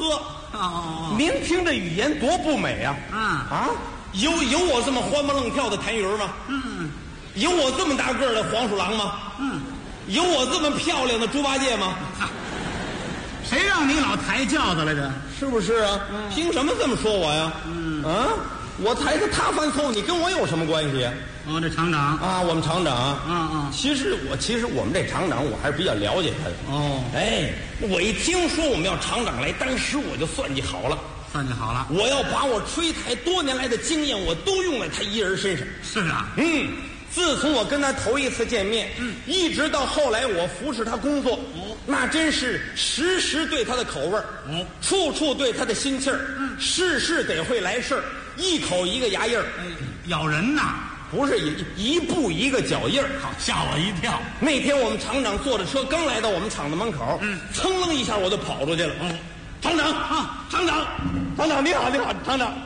呵， 哦， 您听这语言多不美啊！ 啊， 有我这么欢蹦愣跳的谭云吗？ 嗯有我这么大个儿的黄鼠狼吗？ 嗯， 有我这么漂亮的猪八戒吗？ 谁让你老抬轿子来着？ 是不是啊？凭什么这么说我呀？我抬着他犯错误，你跟我有什么关系哦，这厂长， 啊？我们厂长，其实我们这厂长我还是比较了解他的。 哦， 哎，我一听说我们要厂长来，当时我就算计好了， 算计好了。 我要把我吹台多年来的经验，我都用在他一人身上。 是啊， 自从我跟他头一次见面，一直到后来我服侍他工作，那真是时时对他的口味儿，处处对他的心气儿，事事得会来事儿，一口一个牙印儿， 咬人呐！ 不是一步一个脚印儿。 好，吓我一跳。 那天我们厂长坐着车刚来到我们厂子门口，噌楞一下我就跑出去了。厂长啊，厂长，你好，厂长。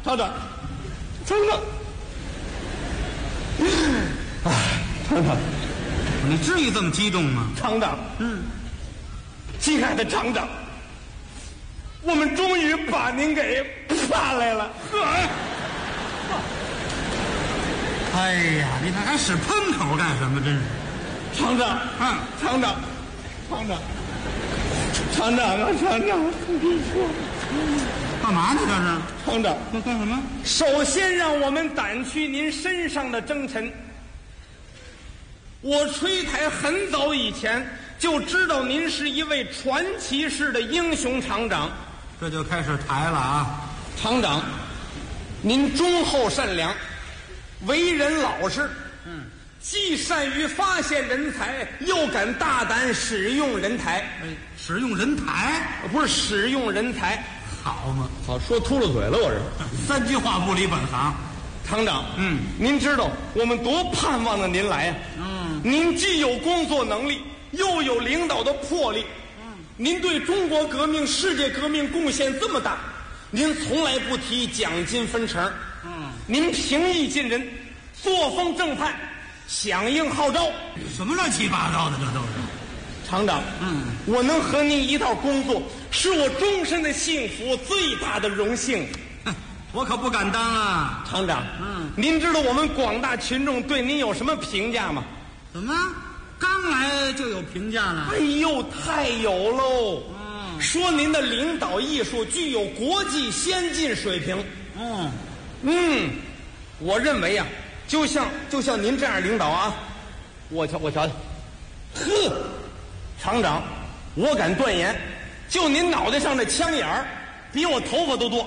哎，厂长， 你至于这么激动吗？ 厂长，亲爱的厂长，我们终于把您给盼来了。 哎呀，你看还使喷口干什么？真是， 厂长，厂长， 干嘛呢？这是厂长， 那干什么？ 首先让我们掸去您身上的征尘。我吹台很早以前就知道您是一位传奇式的英雄厂长。 这就开始抬了啊！ 厂长，您忠厚善良，为人老实，既善于发现人才，又敢大胆使用人才。 使用人才， 不是使用人才， 好嘛？ 好说秃噜嘴了，我这 3句话不离本行。 厂长，您知道我们多盼望着您来呀。您既有工作能力，又有领导的魄力。您对中国革命、世界革命贡献这么大，您从来不提奖金分成。您平易近人，作风正派，响应号召。 什么乱七八糟的，这都是。 厂长，我能和您一道工作，是我终身的幸福，最大的荣幸。 我可不敢当啊！ 厂长，您知道我们广大群众对您有什么评价吗？ 怎么刚来就有评价了？ 哎呦，太有喽！说您的领导艺术具有国际先进水平。我认为啊，就像您这样领导啊，我瞧瞧，厂长，我敢断言，就您脑袋上这枪眼儿，比我头发都多。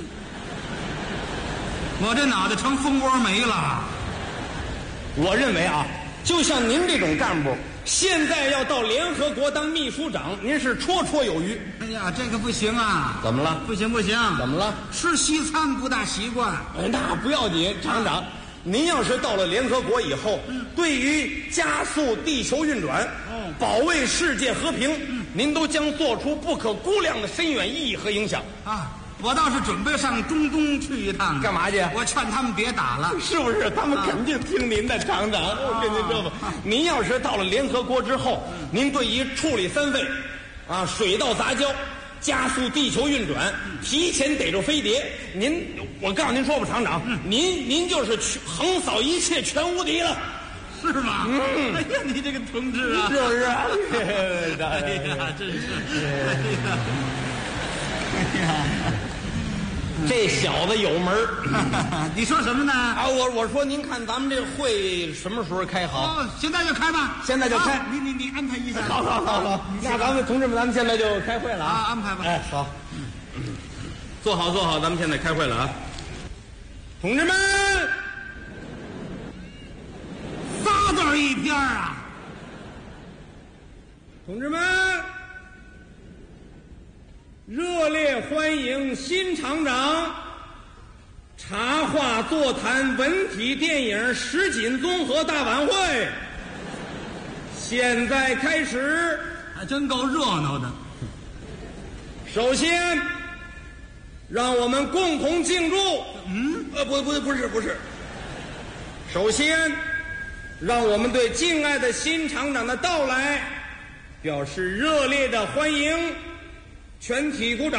我这脑袋成蜂窝煤了。 我认为啊，就像您这种干部，现在要到联合国当秘书长，您是绰绰有余。 哎呀，这个不行啊！ 怎么了？ 不行！ 怎么了？ 吃西餐不大习惯。 那不要紧，厂长，您要是到了联合国以后，对于加速地球运转，保卫世界和平，您都将做出不可估量的深远意义和影响啊！我倒是准备上中东去一趟。 干嘛去？ 我劝他们别打了。 是不是？他们肯定听您的，厂长。我跟您说吧，您要是到了联合国之后，您对于处理3废，水稻杂交，加速地球运转，提前逮住飞碟，我告诉您说吧，厂长，您就是横扫一切，全无敌了。 是吗？哎呀，你这个同志啊， 是不是？ 哎呀，真是，哎呀， 这小子有门儿。 你说什么呢？ 啊，我说您看咱们这会什么时候开好？ 现在就开吧。 现在就开。 你安排一下。 好。那咱们同志们，咱们现在就开会了啊！ 安排吧。 哎，好。坐好，咱们现在开会了啊！同志们 ，3字一篇啊！ 同志们，热烈欢迎新厂长茶话座谈文体电影实景综合大晚会现在开始。 还真够热闹的。 首先让我们共同庆祝。不是。首先让我们对敬爱的新厂长的到来表示热烈的欢迎，全体鼓掌。